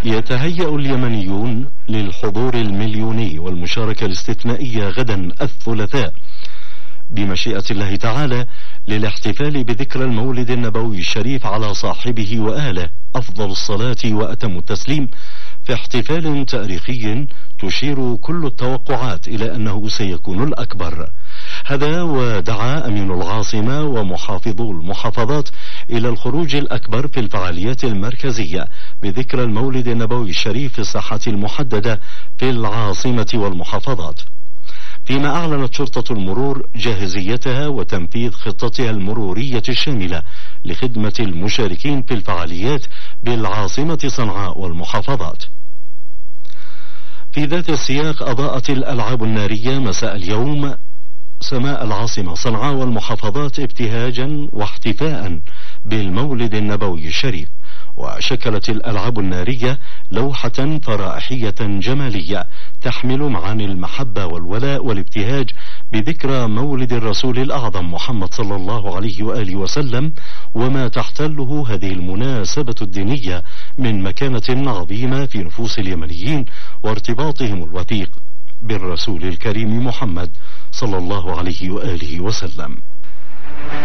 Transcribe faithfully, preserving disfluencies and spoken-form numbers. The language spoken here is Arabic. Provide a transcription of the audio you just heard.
يتهيأ اليمنيون للحضور المليوني والمشاركة الاستثنائية غدا الثلاثاء بمشيئة الله تعالى للاحتفال بذكرى المولد النبوي الشريف على صاحبه وآله أفضل الصلاة وأتم التسليم، في احتفال تاريخي تشير كل التوقعات إلى أنه سيكون الأكبر. هذا ودعا أمين العاصمة ومحافظو المحافظات إلى الخروج الأكبر في الفعاليات المركزية بذكرى المولد النبوي الشريف في الساحات المحددة في العاصمة والمحافظات، فيما أعلنت شرطة المرور جاهزيتها وتنفيذ خطتها المرورية الشاملة لخدمة المشاركين في الفعاليات بالعاصمة صنعاء والمحافظات. في ذات السياق أضاءت الألعاب النارية مساء اليوم سماء العاصمة صنعاء والمحافظات ابتهاجا واحتفاء بالمولد النبوي الشريف، وشكلت الألعاب النارية لوحة فرائحية جمالية تحمل معاني المحبة والولاء والابتهاج بذكرى مولد الرسول الأعظم محمد صلى الله عليه وآله وسلم، وما تحتله هذه المناسبة الدينية من مكانة عظيمة في نفوس اليمنيين وارتباطهم الوثيق بالرسول الكريم محمد صلى الله عليه وآله وسلم.